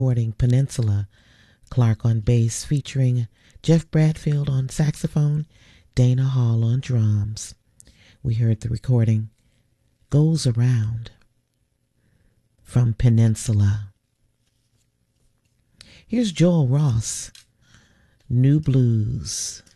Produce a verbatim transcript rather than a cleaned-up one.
recording Peninsula, Clark on bass featuring Jeff Bradfield on saxophone, Dana Hall on drums. We heard the recording Goes Around from Peninsula. Here's Joel Ross, New Blues.